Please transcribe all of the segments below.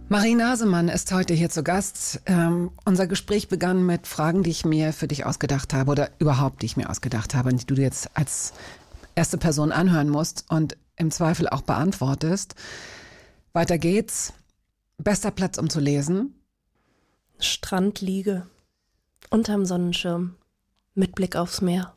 Marie Nasemann ist heute hier zu Gast. Unser Gespräch begann mit Fragen, die ich mir für dich ausgedacht habe oder überhaupt, die ich mir ausgedacht habe, die du jetzt als erste Person anhören musst und im Zweifel auch beantwortest. Weiter geht's. Bester Platz, um zu lesen? Strandliege. Unterm Sonnenschirm. Mit Blick aufs Meer.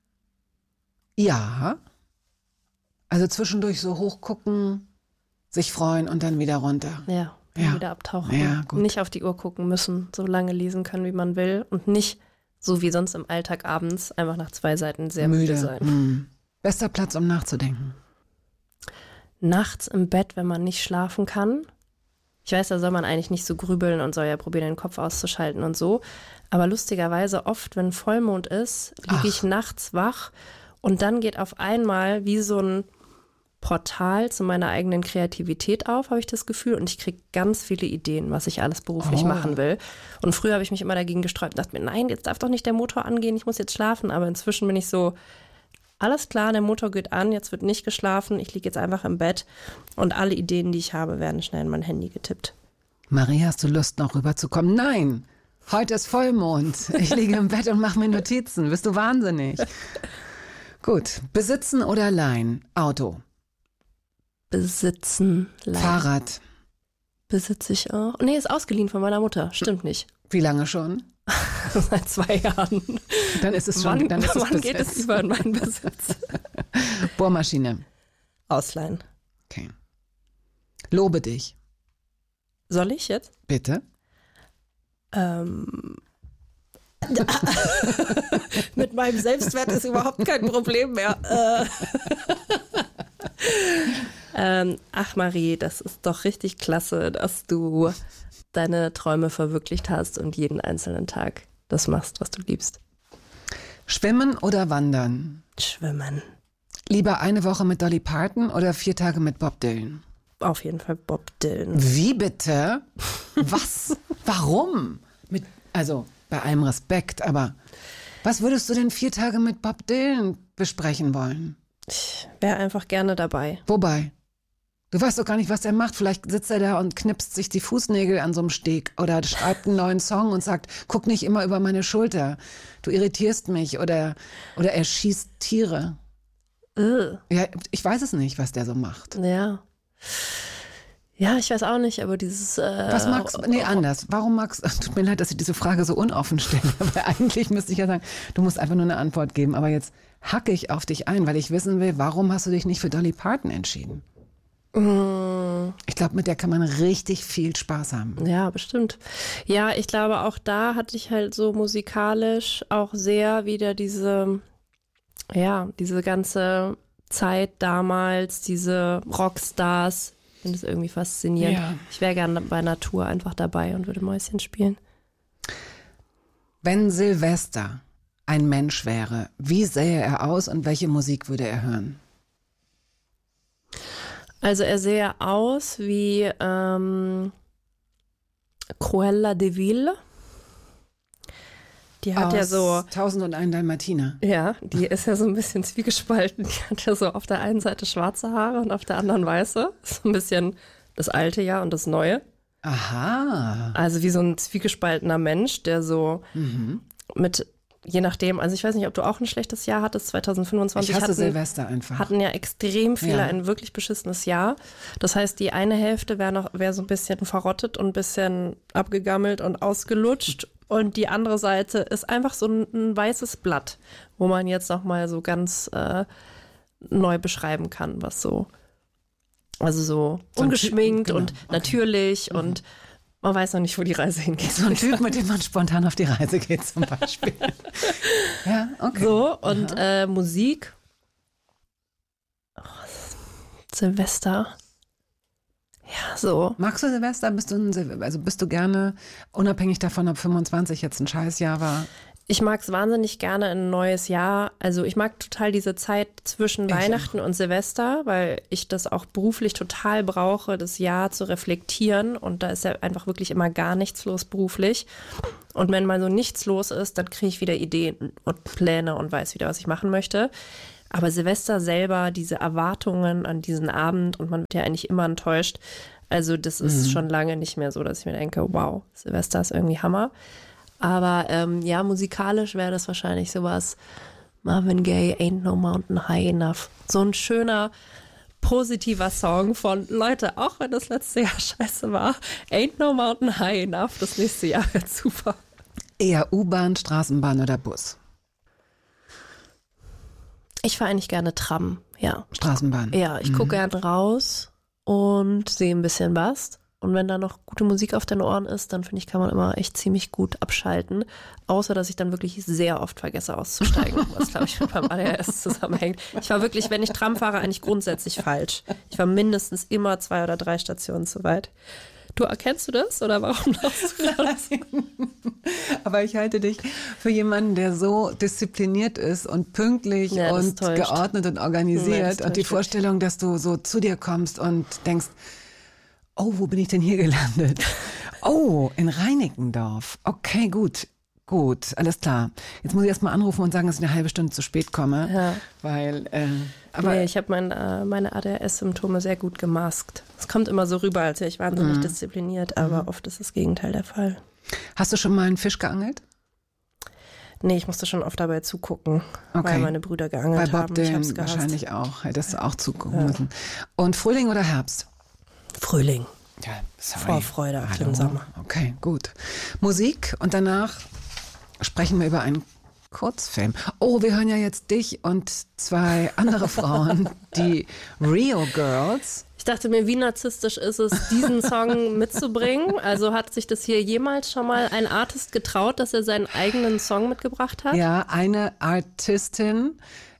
Ja. Also zwischendurch so hochgucken, sich freuen und dann wieder runter. Ja. Wieder abtauchen. Ja, gut. Nicht auf die Uhr gucken müssen, so lange lesen können, wie man will und nicht, so wie sonst im Alltag abends, einfach nach 2 Seiten sehr müde sein. Bester Platz, um nachzudenken? Nachts im Bett, wenn man nicht schlafen kann. Ich weiß, da soll man eigentlich nicht so grübeln und soll ja probieren, den Kopf auszuschalten und so. Aber lustigerweise oft, wenn Vollmond ist, liege ich nachts wach und dann geht auf einmal wie so ein Portal zu meiner eigenen Kreativität auf, habe ich das Gefühl. Und ich kriege ganz viele Ideen, was ich alles beruflich machen will. Und früher habe ich mich immer dagegen gesträubt und dachte mir, nein, jetzt darf doch nicht der Motor angehen, ich muss jetzt schlafen. Aber inzwischen bin ich so, alles klar, der Motor geht an, jetzt wird nicht geschlafen, ich liege jetzt einfach im Bett und alle Ideen, die ich habe, werden schnell in mein Handy getippt. Marie, hast du Lust, noch rüberzukommen? Nein, heute ist Vollmond. Ich liege im Bett und mache mir Notizen. Bist du wahnsinnig? Gut, besitzen oder leihen? Auto. Besitzen, leihen. Fahrrad. Besitze ich auch. Nee, ist ausgeliehen von meiner Mutter. Stimmt nicht. Wie lange schon? Seit 2 Jahren. Dann ist es schon. Wann geht es über in meinen Besitz? Bohrmaschine. Ausleihen. Okay. Lobe dich. Soll ich jetzt? Bitte. Mit meinem Selbstwert ist überhaupt kein Problem mehr. Ach Marie, das ist doch richtig klasse, dass du deine Träume verwirklicht hast und jeden einzelnen Tag das machst, was du liebst. Schwimmen oder wandern? Schwimmen. Lieber eine Woche mit Dolly Parton oder 4 Tage mit Bob Dylan? Auf jeden Fall Bob Dylan. Wie bitte? Was? Warum? Also bei allem Respekt, aber was würdest du denn 4 Tage mit Bob Dylan besprechen wollen? Ich wäre einfach gerne dabei. Wobei? Du weißt doch gar nicht, was er macht. Vielleicht sitzt er da und knipst sich die Fußnägel an so einem Steg oder schreibt einen neuen Song und sagt, guck nicht immer über meine Schulter. Du irritierst mich oder er schießt Tiere. Ja, ich weiß es nicht, was der so macht. Ja. Ja, ich weiß auch nicht, aber dieses... Was magst du? Nee, anders. Warum magst du... Tut mir leid, dass ich diese Frage so unoffen stelle, aber eigentlich müsste ich ja sagen, du musst einfach nur eine Antwort geben. Aber jetzt hacke ich auf dich ein, weil ich wissen will, warum hast du dich nicht für Dolly Parton entschieden? Ich glaube, mit der kann man richtig viel Spaß haben. Ja, bestimmt. Ja, ich glaube, auch da hatte ich halt so musikalisch auch sehr wieder diese ganze Zeit damals, diese Rockstars. Ich finde es irgendwie faszinierend. Ja. Ich wäre gerne bei Natur einfach dabei und würde Mäuschen spielen. Wenn Silvester ein Mensch wäre, wie sähe er aus und welche Musik würde er hören? Also er sähe aus wie Cruella de Vil. Die hat ja so 1001 Dalmatiner. Ja, die ist ja so ein bisschen zwiegespalten. Die hat ja so auf der einen Seite schwarze Haare und auf der anderen weiße. So ein bisschen das alte Jahr und das neue. Aha. Also wie so ein zwiegespaltener Mensch, der so mit, je nachdem, also ich weiß nicht, ob du auch ein schlechtes Jahr hattest, 2025. Ich hasse Silvester einfach. Hatten ja extrem viele ein wirklich beschissenes Jahr. Das heißt, die eine Hälfte wäre so ein bisschen verrottet und ein bisschen abgegammelt und ausgelutscht. Und die andere Seite ist einfach so ein weißes Blatt, wo man jetzt nochmal so ganz neu beschreiben kann, was so, also so ungeschminkt und natürlich und man weiß noch nicht, wo die Reise hingeht. So ein Typ, mit dem man spontan auf die Reise geht zum Beispiel. Ja, okay. So, und Musik. Silvester. Ja, so. Magst du Silvester? Bist du gerne, unabhängig davon, ob 25 jetzt ein Scheißjahr war? Ich mag es wahnsinnig gerne ein neues Jahr. Also ich mag total diese Zeit zwischen Weihnachten und Silvester, weil ich das auch beruflich total brauche, das Jahr zu reflektieren. Und da ist ja einfach wirklich immer gar nichts los beruflich. Und wenn mal so nichts los ist, dann kriege ich wieder Ideen und Pläne und weiß wieder, was ich machen möchte. Aber Silvester selber, diese Erwartungen an diesen Abend und man wird ja eigentlich immer enttäuscht. Also das ist schon lange nicht mehr so, dass ich mir denke, wow, Silvester ist irgendwie Hammer. Aber ja, musikalisch wäre das wahrscheinlich sowas, Marvin Gaye, Ain't No Mountain High Enough. So ein schöner, positiver Song von, Leute, auch wenn das letzte Jahr scheiße war, Ain't No Mountain High Enough, das nächste Jahr wird super. Eher U-Bahn, Straßenbahn oder Bus? Ich fahre eigentlich gerne Tram, ja. Straßenbahn? Ja, ich gucke gern raus und sehe ein bisschen was. Und wenn da noch gute Musik auf den Ohren ist, dann finde ich, kann man immer echt ziemlich gut abschalten. Außer, dass ich dann wirklich sehr oft vergesse auszusteigen, was, glaube ich, mit meinem ADHS zusammenhängt. Ich war wirklich, wenn ich Tram fahre, eigentlich grundsätzlich falsch. Ich war mindestens immer 2 oder 3 Stationen zu weit. Du, erkennst du das oder warum lachst du gerade? Aber ich halte dich für jemanden, der so diszipliniert ist und pünktlich und geordnet und organisiert. Und die Vorstellung, dass du so zu dir kommst und denkst, oh, wo bin ich denn hier gelandet? Oh, in Reinickendorf. Okay, gut, alles klar. Jetzt muss ich erst mal anrufen und sagen, dass ich eine halbe Stunde zu spät komme. Ja. Weil, aber nee, ich habe meine ADHS-Symptome sehr gut gemaskt. Es kommt immer so rüber, als wäre ich wahnsinnig diszipliniert, aber oft ist das Gegenteil der Fall. Hast du schon mal einen Fisch geangelt? Nee, ich musste schon oft dabei zugucken, weil meine Brüder geangelt haben. Bei Bob Dylan wahrscheinlich auch. Hättest du auch zugucken müssen. Und Frühling oder Herbst? Frühling. Ja, sorry. Vorfreude auf den Sommer. Okay, gut. Musik und danach sprechen wir über einen Kurzfilm. Oh, wir hören ja jetzt dich und 2 andere Frauen, die Rio Girls. Ich dachte mir, wie narzisstisch ist es, diesen Song mitzubringen? Also hat sich das hier jemals schon mal ein Artist getraut, dass er seinen eigenen Song mitgebracht hat? Ja, eine Artistin,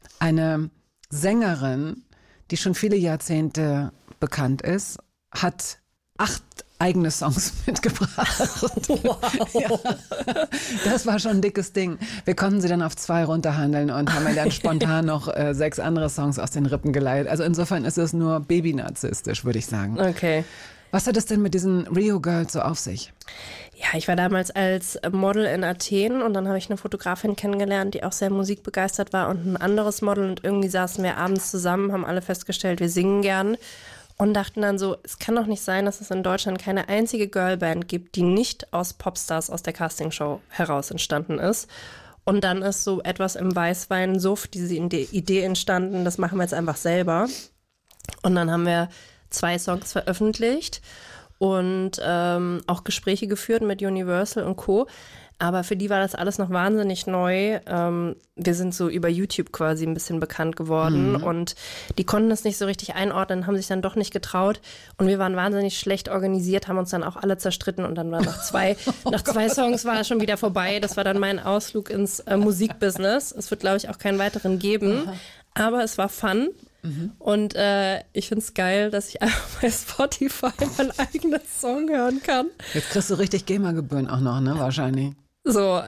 eine Sängerin, die schon viele Jahrzehnte bekannt ist, hat 8 eigene Songs mitgebracht. Wow. Ja, das war schon ein dickes Ding. Wir konnten sie dann auf 2 runterhandeln und haben mir dann spontan noch 6 andere Songs aus den Rippen geleitet. Also insofern ist es nur baby-narzisstisch, würde ich sagen. Okay. Was hat es denn mit diesen Rio Girls so auf sich? Ja, ich war damals als Model in Athen und dann habe ich eine Fotografin kennengelernt, die auch sehr musikbegeistert war und ein anderes Model und irgendwie saßen wir abends zusammen, haben alle festgestellt, wir singen gern. Und dachten dann so, es kann doch nicht sein, dass es in Deutschland keine einzige Girlband gibt, die nicht aus Popstars aus der Castingshow heraus entstanden ist. Und dann ist so etwas im Weißwein-Suff, diese Idee entstanden, das machen wir jetzt einfach selber. Und dann haben wir 2 Songs veröffentlicht und auch Gespräche geführt mit Universal und Co., aber für die war das alles noch wahnsinnig neu. Wir sind so über YouTube quasi ein bisschen bekannt geworden und die konnten es nicht so richtig einordnen, haben sich dann doch nicht getraut und wir waren wahnsinnig schlecht organisiert, haben uns dann auch alle zerstritten und dann war nach zwei Songs war es schon wieder vorbei. Das war dann mein Ausflug ins Musikbusiness. Es wird, glaube ich, auch keinen weiteren geben, aber es war fun. Und ich finde es geil, dass ich einfach bei Spotify meinen eigenen Song hören kann. Jetzt kriegst du richtig GEMA-Gebühren auch noch, ne? Wahrscheinlich. So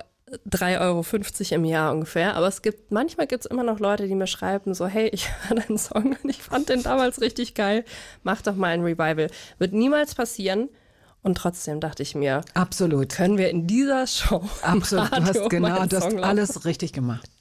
3,50 € im Jahr ungefähr. Aber manchmal gibt es immer noch Leute, die mir schreiben, so, hey, ich höre deinen Song und ich fand den damals richtig geil. Mach doch mal ein Revival. Wird niemals passieren. Und trotzdem dachte ich mir, absolut. Können wir in dieser Show absolut. Du hast alles richtig gemacht.